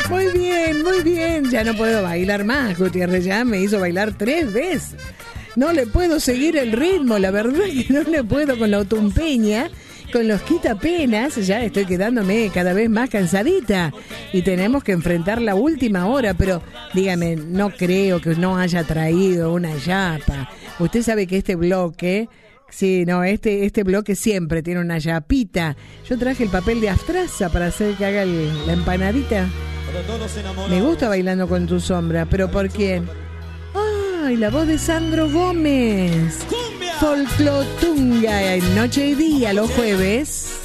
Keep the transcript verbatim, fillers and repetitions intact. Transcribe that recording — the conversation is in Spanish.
Muy bien, muy bien. Ya no puedo bailar más. Gutiérrez ya me hizo bailar tres veces. No le puedo seguir el ritmo, la verdad que no le puedo con la otumpeña, con los quitapenas. Ya estoy quedándome cada vez más cansadita y tenemos que enfrentar la última hora, pero dígame, no creo que no haya traído una yapa. Usted sabe que este bloque... Sí, no, este este bloque siempre tiene una yapita. Yo traje el papel de Astraza para hacer que haga el, la empanadita. Me gusta Bailando con tu sombra, pero ¿por quién? ¡Ay, la voz de Sandro Gómez! Folclotunga en Noche y Día los jueves.